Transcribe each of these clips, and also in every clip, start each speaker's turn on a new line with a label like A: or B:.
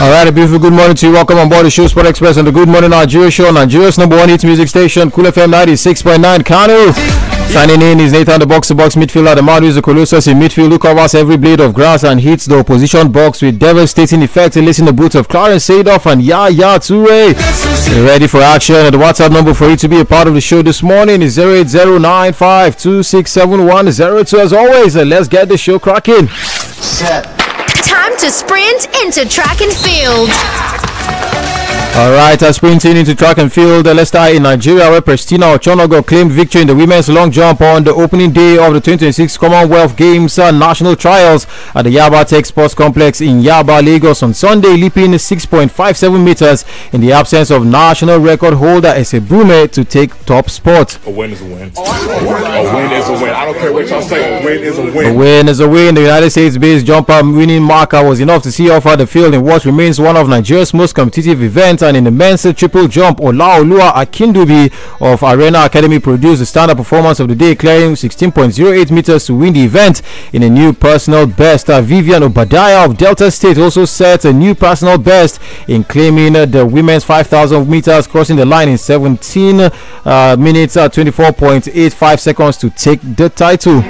A: All right, a beautiful good morning to you. Welcome on board the show, Sport Express, on the Good Morning Nigeria show, Nigeria's number one hit music station, Cool FM 96.9 Kano. Signing in is Nathan, the box-to-box midfielder. The man who is the Colossus in midfield, who covers every blade of grass and hits the opposition box with devastating effect. He listen the boots of Clarence Seedorf and Yaya Toure. Ready for action. The WhatsApp number for you to be a part of the show this morning is 08095267102. As always, let's get the show cracking.
B: Set.
C: Time to sprint into track and field.
A: Alright, sprinting into track and field. Let's start in Nigeria, where Prestina Ochonogo claimed victory in the women's long jump on the opening day of the 2026 Commonwealth Games national trials at the Yaba Tech Sports Complex in Yaba, Lagos on Sunday, leaping 6.57 meters in the absence of national record holder Esebrume to take top spot.
D: A win is a win. A win is a win. I don't care what y'all say. A win is a win.
A: A win is a win. The United States-based jumper winning marker was enough to see off the field in what remains one of Nigeria's most competitive events. And in the men's triple jump, Olaoluwa Akindubi of Arena Academy produced the standard performance of the day, clearing 16.08 meters to win the event in a new personal best. Vivian Obadiah of Delta State also set a new personal best in claiming the women's 5,000 meters, crossing the line in 17 minutes 24.85 seconds to take the title.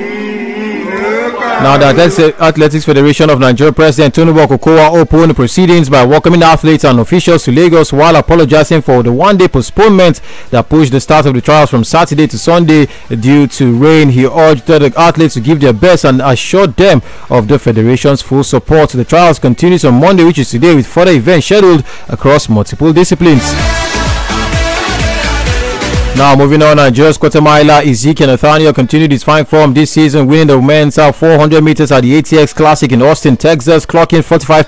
A: Now, the Athletics Federation of Nigeria President Tinubu Okokowa opened the proceedings by welcoming athletes and officials to Lagos while apologizing for the one-day postponement that pushed the start of the trials from Saturday to Sunday due to rain. He urged the athletes to give their best and assured them of the federation's full support. The trials continues on Monday, which is today, with further events scheduled across multiple disciplines. Now, moving on, Nigeria's quarter-miler Ezekiel Nathaniel continued his fine form this season, winning the men's 400 meters at the ATX Classic in Austin, Texas, clocking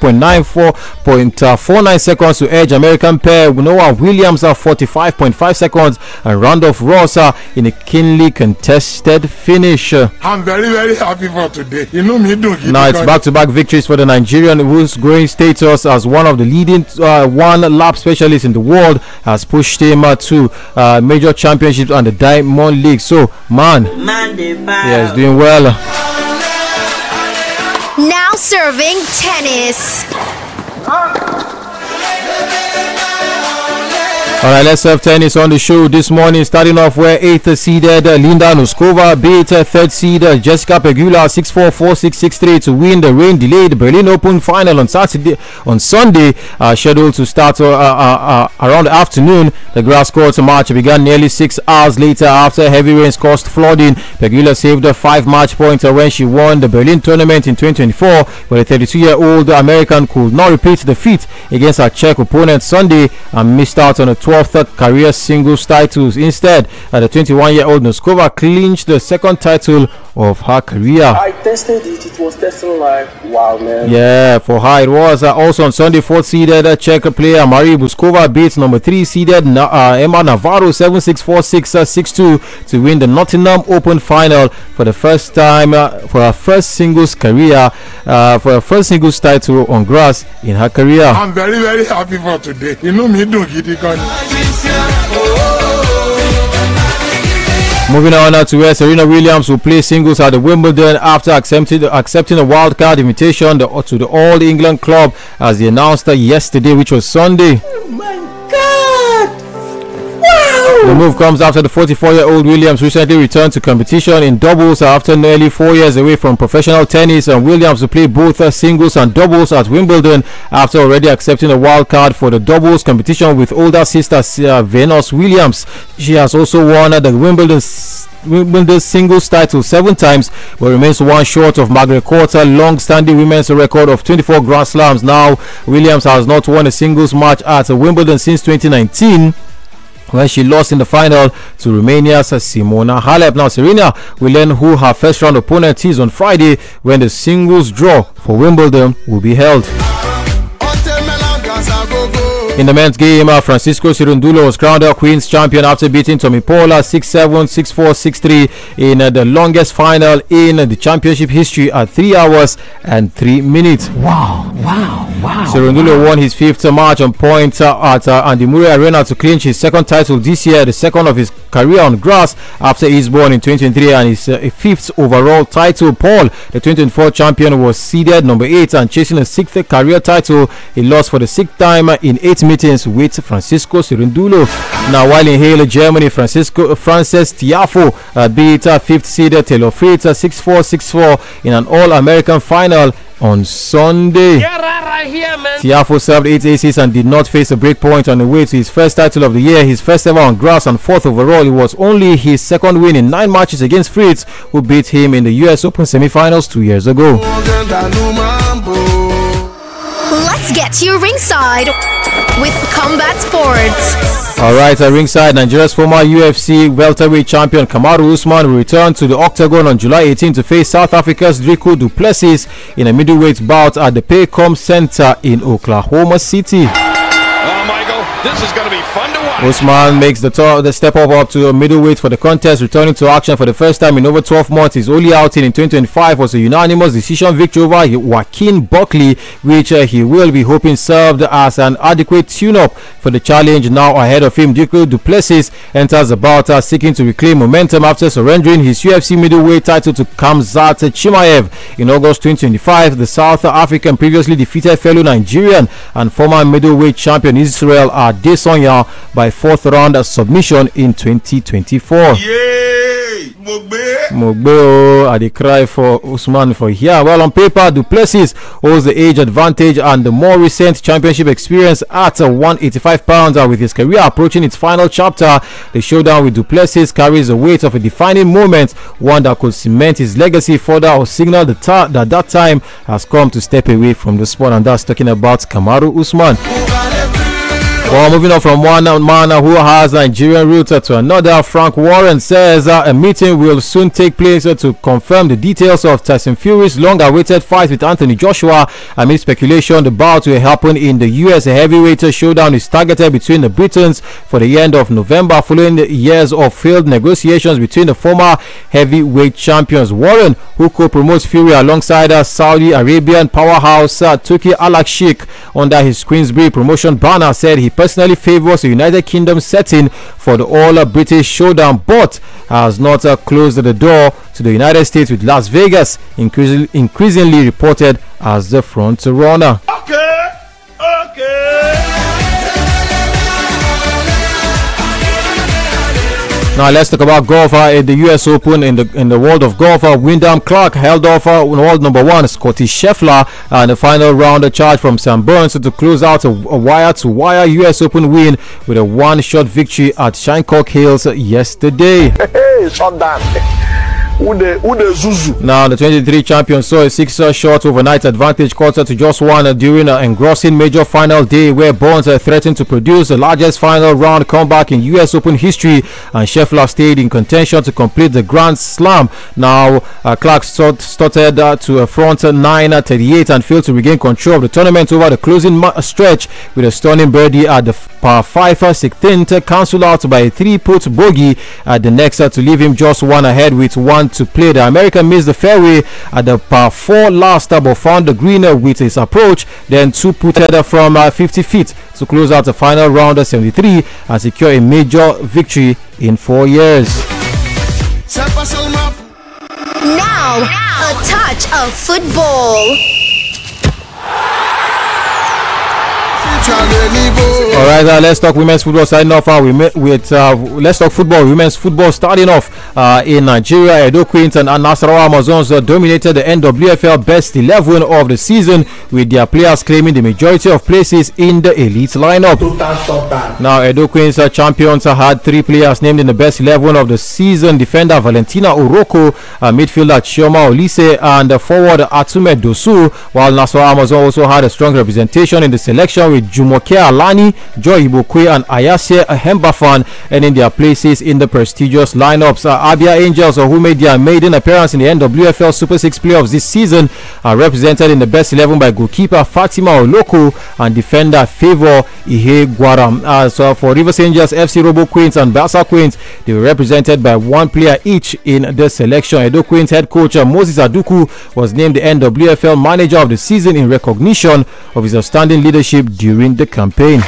A: 45.49 seconds to edge American pair Noah Williams 45.5 seconds and Randolph Ross in a keenly contested finish.
E: I'm very, very happy for today. You know me,
A: now it's back-to-back victories for the Nigerian, whose growing status as one of the leading one-lap specialists in the world has pushed him to major championships and the Diamond League. So man, yeah, he's doing well.
C: Now serving tennis.
A: Alright, let's have tennis on the show this morning, starting off where 8th seeded Linda Noskova beat 3rd seed Jessica Pegula 6-4, 4-6, 6-3 to win the rain-delayed Berlin Open final on Sunday, scheduled to start around the afternoon. The grass court match began nearly 6 hours later after heavy rains caused flooding. Pegula saved 5 match points when she won the Berlin tournament in 2024, but the 32-year-old American could not repeat the feat against her Czech opponent Sunday and missed out on a 12th career singles titles. Instead, the 21-year-old Noskova clinched the second title of her career.
F: I tested it. It was testing like wow, man.
A: Yeah, for her it was. Also on Sunday, 4th seeded Czech player Marie Buskova beat number 3 seeded Emma Navarro 7-6, 4-6, 6-2 to win the Nottingham Open final for the first time for her first singles career, for her first singles title on grass in her career.
E: I'm very, very happy for today. You know me, don't get it.
A: Moving on now to where Serena Williams will play singles at the Wimbledon after accepting a wildcard invitation to the All England club, as they announced yesterday, which was Sunday.
B: Oh my God! Wow!
A: The move comes after the 44-year-old Williams recently returned to competition in doubles after nearly 4 years away from professional tennis, and Williams will play both singles and doubles at Wimbledon after already accepting a wild card for the doubles competition with older sister Venus Williams. She has also won the Wimbledon singles title 7 times, but remains one short of Margaret Court's long-standing women's record of 24 Grand Slams. Now, Williams has not won a singles match at Wimbledon since 2019, when she lost in the final to Romania's Simona Halep. Now, Serena will learn who her first round opponent is on Friday, when the singles draw for Wimbledon will be held. In the men's game, Francisco Cerundolo was crowned Queen's champion after beating Tommy Paula 6-7, 6-4, 6-3 in the longest final in the championship history at 3 hours and 3 minutes.
B: Wow.
A: Cerundolo won his 5th match on points at Andy Murray Arena to clinch his 2nd title this year, the 2nd of his career on grass after Eastbourne in 2023 and his 5th overall title. Paul, the 2024 champion, was seeded number 8 and chasing a 6th career title. He lost for the 6th time in 8 meetings with Francisco Cerundolo. Now, while in Halle, Germany, Frances Tiafoe beat 5th seeded Taylor Fritz 6-4, 6-4 in an All-American final on Sunday. Tiafoe served 8 aces and did not face a break point on the way to his first title of the year, his first ever on grass and 4th overall. It was only his 2nd win in 9 matches against Fritz, who beat him in the US Open semi-finals 2 years ago.
C: Let's get to your ringside with Combat Sports.
A: Alright, at ringside, Nigeria's former UFC welterweight champion Kamaru Usman will return to the octagon on July 18 to face South Africa's Dricko du Plessis in a middleweight bout at the Paycom Center in Oklahoma City.
G: Oh, Michael, this is going to be fun to watch.
A: Usman makes the step up to a middleweight for the contest, returning to action for the first time in over 12 months. His only outing in 2025 was a unanimous decision victory over Joaquin Buckley, which he will be hoping served as an adequate tune-up for the challenge now ahead of him. Dricko du Plessis enters the bout seeking to reclaim momentum after surrendering his UFC middleweight title to Khamzat Chimaev in August 2025. The South African previously defeated fellow Nigerian and former middleweight champion Israel Adesanya by 4th round submission in 2024. Mogbe at the cry for Usman for here. Well, on paper, du Plessis holds the age advantage and the more recent championship experience at 185 pounds. With his career approaching its final chapter, the showdown with du Plessis carries the weight of a defining moment, one that could cement his legacy further or signal that time has come to step away from the sport. And that's talking about Kamaru Usman. Well, moving on from one man who has Nigerian roots to another, Frank Warren says a meeting will soon take place to confirm the details of Tyson Fury's long-awaited fight with Anthony Joshua. Amid speculation, the bout will happen in the US. A heavyweight showdown is targeted between the Britons for the end of November, following years of failed negotiations between the former heavyweight champions. Warren, who co-promotes Fury alongside Saudi Arabian powerhouse Turki Al-Sheikh under his Queensbury promotion banner, said he personally favors the United Kingdom setting for the all-British showdown, but has not closed the door to the United States, with Las Vegas increasingly reported as the front runner. Now let's talk about golf at the US Open. In the world of golf, Wyndham Clark held off world number 1 Scotty Scheffler and the final round charge from Sam Burns to close out a wire-to-wire US Open win with a one-shot victory at Shinnecock Hills yesterday.
H: Hey, shot down.
A: Now the 23 champion saw a 6-shot overnight advantage quarter to just one during an engrossing major final day where Burns threatened to produce the largest final round comeback in US Open history, and Scheffler stayed in contention to complete the Grand Slam. Now Clark started to a front 9-38 and failed to regain control of the tournament over the closing stretch with a stunning birdie at the par 5 16th, cancelled out by a 3-putt bogey at the next to leave him just one ahead with one to play. The American missed the fairway at the par 4 last, but found the green with his approach, then 2-putted from 50 feet to close out the final round of 73 and secure a major victory in 4 years.
C: Now, a touch of football.
A: Alright, let's talk women's football starting off let's talk football. Women's football starting off in Nigeria. Edo Queens and Nasarawa Amazons dominated the NWFL best 11 of the season, with their players claiming the majority of places in the elite lineup. Now Edo Queens champions had 3 players named in the best 11 of the season: defender Valentina Oroko, midfielder Chioma Olise, and forward Atume Dosu, while Nasarawa Amazons also had a strong representation in the selection with Jumoke Alani, Joy Ibokwe, and Ayase Hembafan earning their places in the prestigious lineups. Abia Angels, who made their maiden appearance in the NWFL Super 6 playoffs this season, are represented in the best 11 by goalkeeper Fatima Oloko and defender Favor Ihe Guaram. So for Rivers Angels, FC Robo Queens, and Basa Queens, they were represented by one player each in the selection. Edo Queens head coach Moses Aduku was named the NWFL Manager of the Season in recognition of his outstanding leadership during the campaign.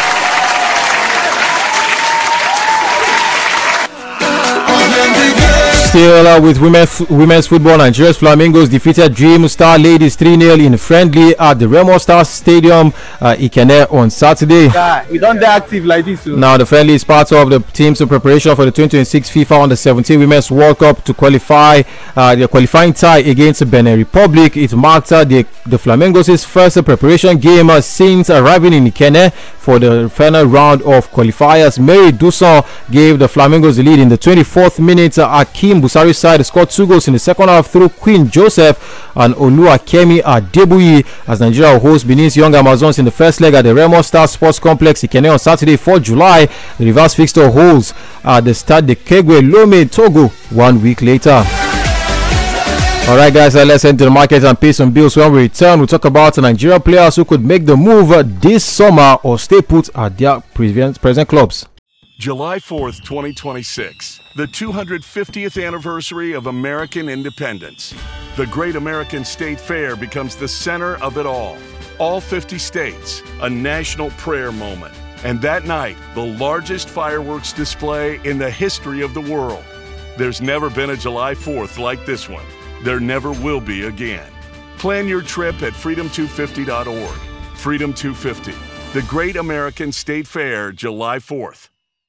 A: Still with women's football, Nigeria's Flamingos defeated Dream Star Ladies 3-0 in friendly at the Remo Stars Stadium, Ikene, on Saturday.
H: Yeah, we don't get active like this. So.
A: Now the friendly is part of the team's preparation for the 2026 FIFA Under-17 Women's World Cup to qualify the qualifying tie against Benin Republic. It marked the Flamingos' first preparation game since arriving in Ikene for the final round of qualifiers. Mary Dusson gave the Flamingos the lead in the 24th minute. Akim Busari's side scored 2 goals in the second half through Queen Joseph and Oluwakemi Adebuyi as Nigeria hosts Benin's Young Amazons in the first leg at the Remo Star Sports Complex Ikene on Saturday, 4 July. The reverse fixture holds at the Stade de Kegwe Lome, Togo, 1 week later. Alright guys, let's head to the market and pay some bills. When we return, we'll talk about Nigerian players who could make the move this summer or stay put at their present clubs.
I: July 4th, 2026, the 250th anniversary of American independence. The Great American State Fair becomes the center of it all. All 50 states, a national prayer moment. And that night, the largest fireworks display in the history of the world. There's never been a July 4th like this one. There never will be again. Plan your trip at freedom250.org. Freedom 250, the Great American State Fair, July 4th.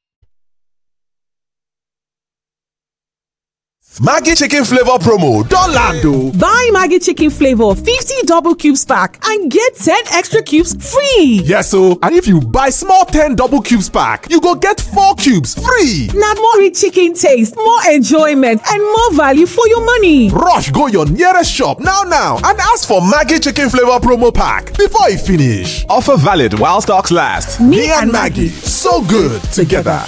J: Maggie Chicken Flavor promo don land o.
K: Buy Maggie Chicken Flavor 50 double cubes pack and get 10 extra cubes free.
J: Yes o, and if you buy small 10 double cubes pack, you go get 4 cubes free.
K: Na more rich chicken taste, more enjoyment and more value for your money.
J: Rush go your nearest shop now and ask for Maggie Chicken Flavor promo pack before e finish. Offer valid while stocks last. Me and Maggie, so good together.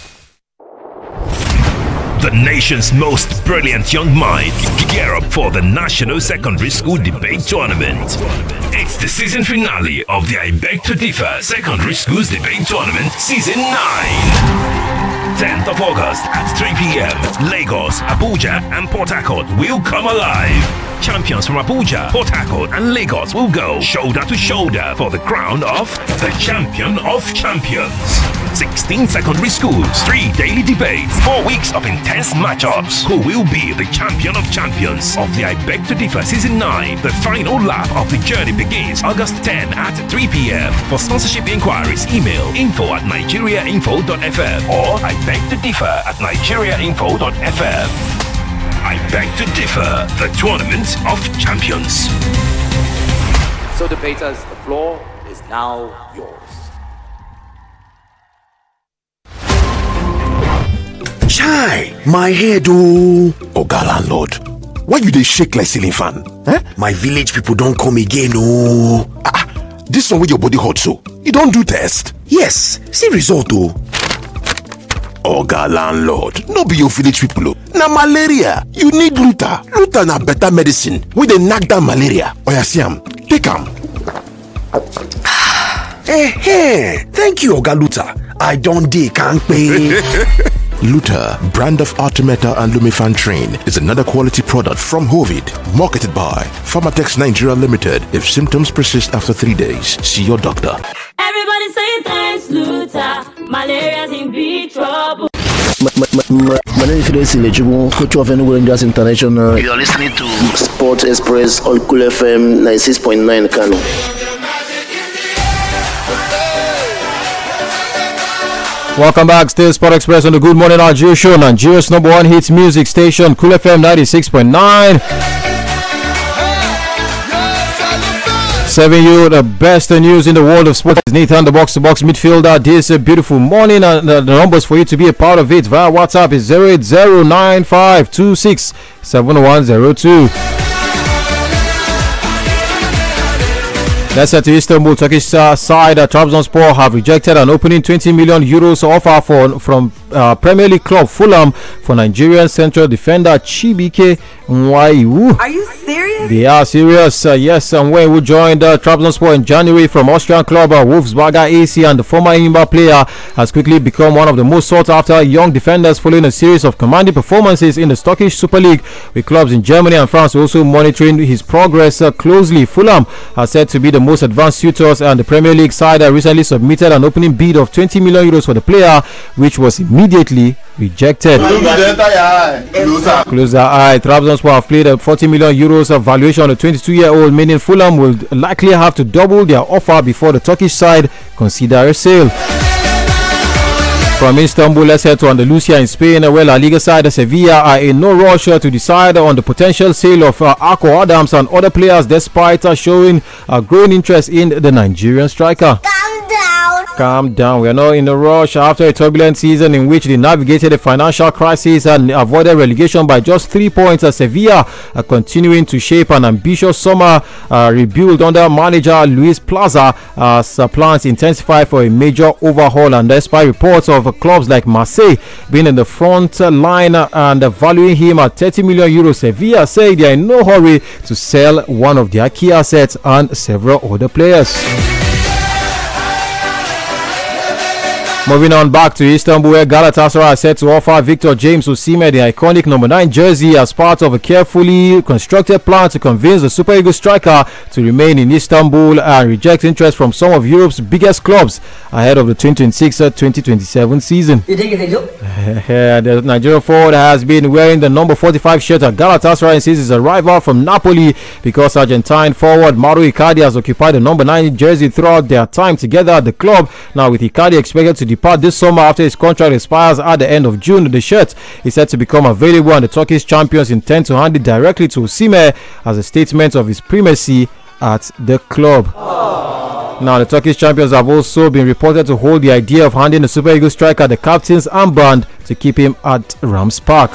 L: The nation's most brilliant young minds gear up for the National Secondary School Debate Tournament. It's the season finale of the I Beg to Differ Secondary Schools Debate Tournament Season 9. 10th of August at 3 p.m. Lagos, Abuja, and Port Harcourt will come alive. Champions from Abuja, Port Harcourt, and Lagos will go shoulder to shoulder for the crown of the Champion of Champions. 16 secondary schools, 3 daily debates, 4 weeks of intense matchups. Who will be the Champion of Champions of the I Beg to Differ Season 9? The final lap of the journey begins August 10 at 3 p.m. For sponsorship inquiries, email info@nigeriainfo.fm or ibegtodiffer@nigeriainfo.fm. I Beg to Differ, the Tournament of Champions.
M: So debaters, the floor is now yours.
N: Chai, my head oh. Oga landlord, why you dey shake like ceiling fan? Eh? My village people don come again oh. This one with your body hot so, you don do test? Yes, see result oh. Oga landlord, no be your village people oh. Na malaria, you need Luta. Luta na better medicine wey dey knack down malaria. Oya see am, take am. Thank you Oga Luta. I don dey kampe. Luta, brand of Artemata and Lumefantrine, is another quality product from Hovid, marketed by Pharmatex Nigeria Limited. If symptoms persist after 3 days, see your doctor.
O: Everybody say thanks, Luta. Malaria's in big trouble.
P: My name is Fidel Silejubu, coach of Enugu Rangers International.
Q: You are listening to
P: Sports Express on Cool FM 96.9 Kano.
A: Welcome back, still Sport Express on the Good Morning Nigeria show, Nigeria's number one hits music station, Cool FM 96.9. Serving you the best news in the world of sports. Nathan, the box-to-box midfielder, this beautiful morning, and the numbers for you to be a part of it via WhatsApp is 08095267102. Let's head to Istanbul. Turkish side Trabzonspor have rejected an opening 20 million euros offer from Premier League club Fulham for Nigerian central defender Chibike Nwaiwu.
Q: Are you serious?
A: They are serious. Yes, and Nwaiwu joined Trabzonspor in January from Austrian club Wolfsberger AC, and the former Imba player has quickly become one of the most sought after young defenders following a series of commanding performances in the Turkish Super League, with clubs in Germany and France also monitoring his progress closely. Fulham are said to be the most advanced suitors, and the Premier League side recently submitted an opening bid of 20 million euros for the player, which was immediately rejected. Closer eye. Trabzonspor have played a 40 million euros valuation on the 22-year-old, meaning Fulham will likely have to double their offer before the Turkish side consider a sale. From Istanbul, let's head to Andalusia in Spain, where La Liga side Sevilla are in no rush to decide on the potential sale of Arco Adams and other players, despite showing a growing interest in the Nigerian striker. Calm down. We are not in a rush. After a turbulent season in which they navigated a financial crisis and avoided relegation by just 3 points, Sevilla are continuing to shape an ambitious summer rebuild under manager Luis Plaza as plans intensify for a major overhaul. And despite reports of clubs like Marseille being in the front line and valuing him at 30 million euros, Sevilla say they are in no hurry to sell one of their key assets and several other players. Moving on back to Istanbul, where Galatasaray is set to offer Victor James Osimhen the iconic number 9 jersey as part of a carefully constructed plan to convince the Super Eagles striker to remain in Istanbul and reject interest from some of Europe's biggest clubs ahead of the 2026-2027 season. The Nigerian forward has been wearing the number 45 shirt at Galatasaray since his arrival from Napoli, because Argentine forward Mauro Icardi has occupied the number 9 jersey throughout their time together at the club. Now, with Icardi expected to depart this summer after his contract expires at the end of June, the shirt is set to become available, and the Turkish champions intend to hand it directly to Osimhen as a statement of his primacy at the club. Now, the Turkish champions have also been reported to hold the idea of handing the Super Eagles striker the captain's armband to keep him at Rams Park.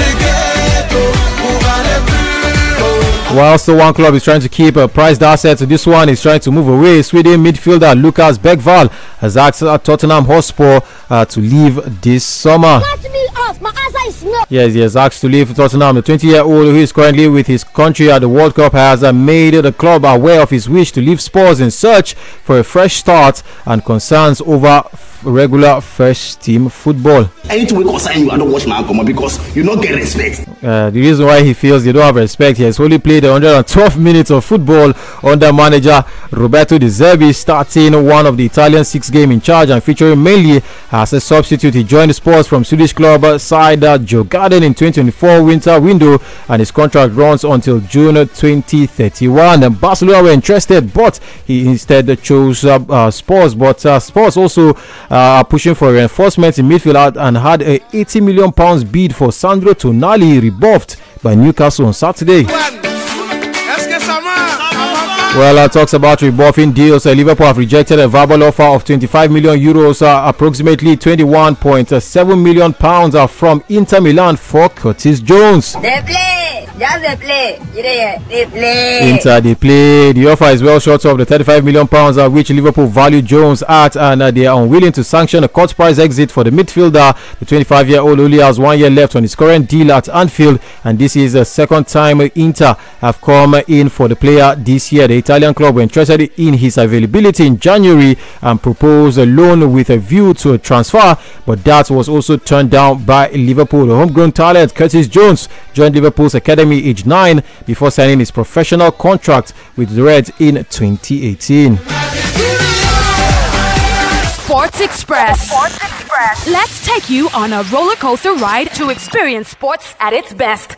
A: Whilst the one club is trying to keep a prized asset, this one is trying to move away. Sweden midfielder Lucas Bergvall has asked Tottenham Hotspur to leave this summer. Yes, he has asked to leave Tottenham. The 20-year-old, who is currently with his country at the World Cup, has made the club aware of his wish to leave Spurs in search for a fresh start and concerns over regular first team football.
R: Anything we concern you, I don't watch my outcome because you don't get respect.
A: The reason why he feels they don't have respect, he has only played 112 minutes of football under manager Roberto De Zerbi, starting one of the Italian 6 game in charge and featuring mainly as a substitute. He joined the Spurs from Swedish club side Joe Garden in 2024 winter window, and his contract runs until June 2031. And Barcelona were interested, but he instead chose Spurs. But Spurs also are pushing for reinforcement in midfield and had a £80 million bid for Sandro Tonali rebuffed by Newcastle on Saturday. Well, talks about rebuffing deals. Liverpool have rejected a verbal offer of 25 million euros, approximately 21.7 million pounds from Inter Milan for Curtis Jones. Inter, they play. The offer is well short of the 35 million pounds which Liverpool value Jones at, and they are unwilling to sanction a cut price exit for the midfielder. The 25-year-old only has 1 year left on his current deal at Anfield, and this is the second time Inter have come in for the player this year. The Italian club were interested in his availability in January and proposed a loan with a view to a transfer, but that was also turned down by Liverpool. The homegrown talent Curtis Jones joined Liverpool's academy age 9 before signing his professional contract with the Reds in 2018.
S: Sports Express. Let's take you on a roller coaster ride to experience sports at its best.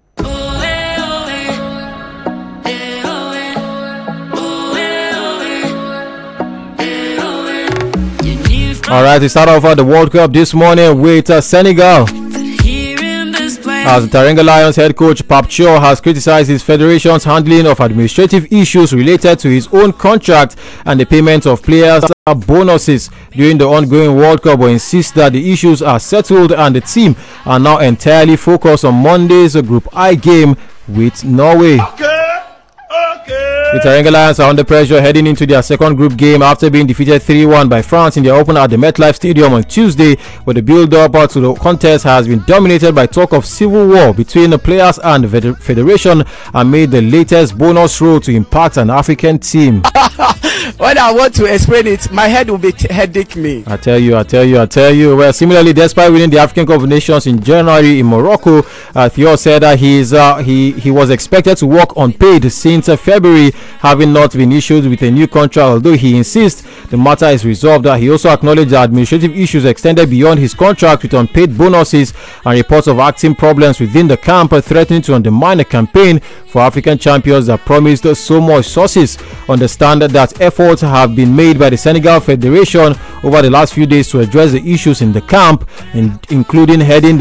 A: All right, we start off the World Cup this morning with Senegal. As the Teranga Lions head coach Pape Thiaw has criticized his federation's handling of administrative issues related to his own contract and the payment of players' bonuses during the ongoing World Cup, but insists that the issues are settled and the team are now entirely focused on Monday's Group I game with Norway. The Teranga Lions are under pressure heading into their second group game after being defeated 3-1 by France in their opener at the MetLife Stadium on Tuesday, where the build-up to the contest has been dominated by talk of civil war between the players and the federation and made the latest bonus role to impact an African team.
Q: When I want to explain it, my head will be headache me.
A: I tell you. Well, similarly, despite winning the African Cup of Nations in January in Morocco, Theo said that he was expected to work unpaid since February, having not been issued with a new contract, although he insists the matter is resolved. He also acknowledged that administrative issues extended beyond his contract with unpaid bonuses and reports of acting problems within the camp threatening to undermine a campaign for African champions that promised so much. Sources understand that efforts have been made by the Senegal Federation over the last few days to address the issues in the camp, including heading the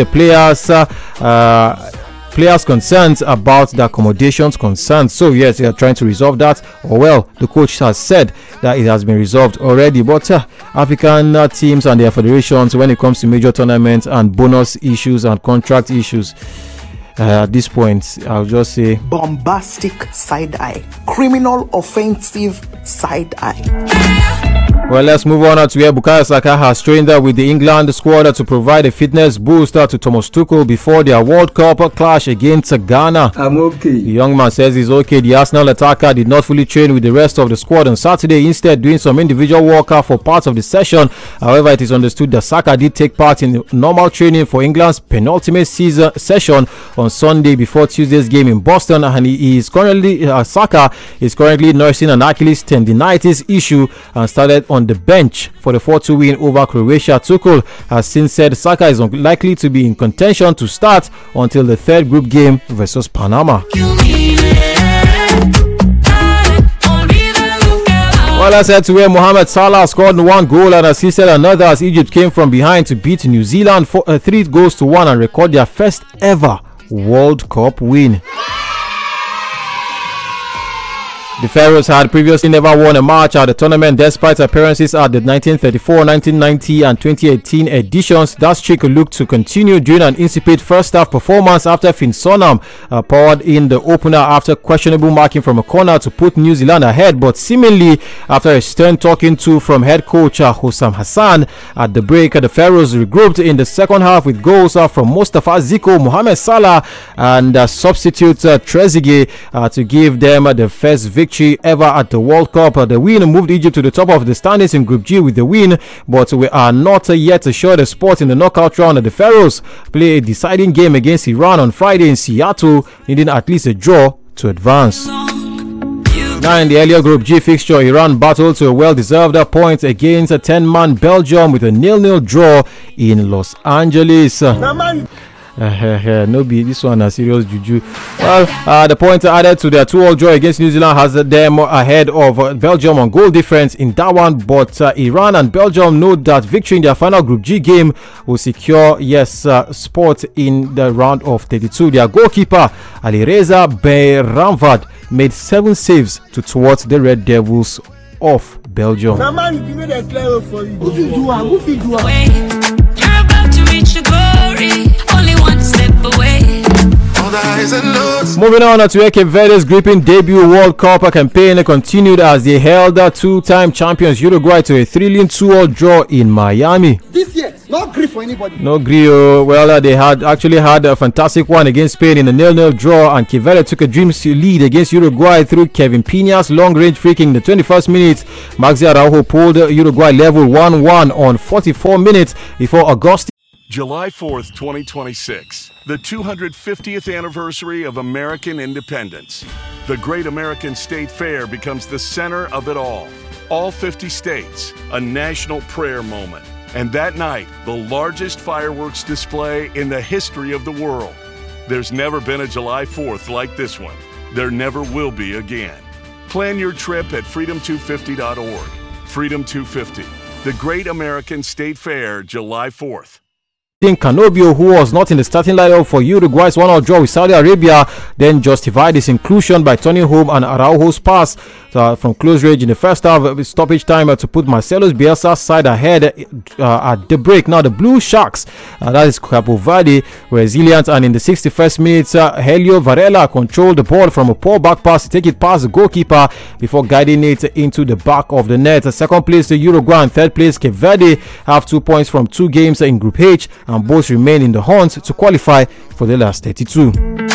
A: players' concerns about the accommodations concerns. So yes, they are trying to resolve that, or well, the coach has said that it has been resolved already. But African teams and their federations, when it comes to major tournaments and bonus issues and contract issues, at this point, I'll just say
T: bombastic side eye, criminal offensive side eye.
A: Well, let's move on to where Bukayo Saka has trained with the England squad to provide a fitness boost to Thomas Tuchel before their World Cup clash against Ghana.
U: I'm okay.
A: The young man says he's okay. The Arsenal attacker did not fully train with the rest of the squad on Saturday, instead doing some individual work for parts of the session. However, it is understood that Saka did take part in normal training for England's penultimate season session on Sunday before Tuesday's game in Boston, and Saka is currently nursing an Achilles tendinitis issue and started on the bench for the 4-2 win over Croatia. Tuchel has since said Saka is unlikely to be in contention to start until the third group game versus Panama. Well, let's head to where Mohamed Salah scored one goal and assisted another as Egypt came from behind to beat New Zealand 3-1 and record their first ever World Cup win. The Pharaohs had previously never won a match at the tournament despite appearances at the 1934, 1990 and 2018 editions. That streak looked to continue during an insipid first half performance after Finn Sonam powered in the opener after questionable marking from a corner to put New Zealand ahead, but seemingly after a stern talking to from head coach Hossam Hassan at the break, the Pharaohs regrouped in the second half with goals from Mustafa Ziko, Mohamed Salah and substitute Trezeguet to give them the first victory ever at the World Cup. The win moved Egypt to the top of the standings in Group G with the win, but we are not yet assured the spot in the knockout round. The Pharaohs play a deciding game against Iran on Friday in Seattle, needing at least a draw to advance. Now in the earlier Group G fixture, Iran battled to a well-deserved point against a 10-man Belgium with a 0-0 draw in Los Angeles. This one a serious juju. Well, the points added to their 2-2 draw against New Zealand has them ahead of Belgium on goal difference in that one, but Iran and Belgium know that victory in their final Group G game will secure spot in the round of 32. Their goalkeeper Alireza Beiranvard made 7 saves to thwart the Red Devils of Belgium.
B: You're about to reach the glory. Only one step away.
A: Moving on to Cape Verde's gripping debut World Cup campaign continued as they held two-time champions Uruguay to a thrilling 2-2 draw in Miami.
B: This year, no grief for anybody.
A: No grief. Well, they had a fantastic one against Spain in a 0-0 draw, and Cape Verde took a dream lead against Uruguay through Kevin Pina's long-range free kick in the 21st minute. Maxi Araujo pulled Uruguay level 1-1 on 44 minutes before August.
I: July 4th, 2026, the 250th anniversary of American independence. The Great American State Fair becomes the center of it all. All 50 states, a national prayer moment. And that night, the largest fireworks display in the history of the world. There's never been a July 4th like this one. There never will be again. Plan your trip at freedom250.org. Freedom 250, the Great American State Fair, July 4th.
A: Joaquin Canobio, who was not in the starting lineup for Uruguay's 1-1 draw with Saudi Arabia, then justified his inclusion by turning home an Araujo's pass from close range in the first half stoppage time to put Marcelo Bielsa's side ahead at the break. Now the Blue Sharks, that is Cabo Verde, were resilient, and in the 61st minute, Helio Varela controlled the ball from a poor back pass to take it past the goalkeeper before guiding it into the back of the net. Second place to Uruguay and third place Cape Verde have 2 points from 2 games in Group H, and both remain in the hunt to qualify for the last 32.